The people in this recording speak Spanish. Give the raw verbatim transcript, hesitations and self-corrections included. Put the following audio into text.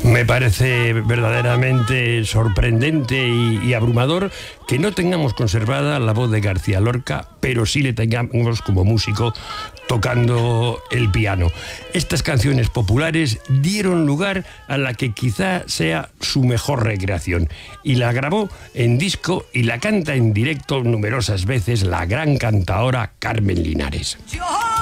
Me parece verdaderamente sorprendente y, y abrumador que no tengamos conservada la voz de García Lorca, pero sí le tengamos como músico tocando el piano. Estas canciones populares dieron lugar a la que quizá sea su mejor recreación, y la grabó en disco y la canta en directo numerosas veces la gran cantaora Carmen Linares.